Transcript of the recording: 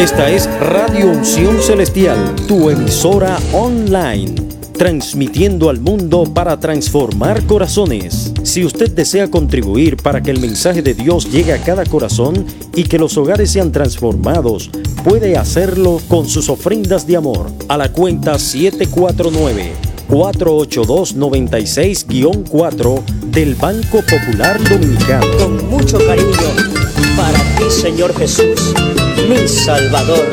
Esta es Radio Unción Celestial, tu emisora online, transmitiendo al mundo para transformar corazones. Si usted desea contribuir para que el mensaje de Dios llegue a cada corazón y que los hogares sean transformados, puede hacerlo con sus ofrendas de amor a la cuenta 749-482-96-4 del Banco Popular Dominicano. Con mucho cariño para ti, Señor Jesús, mi Salvador.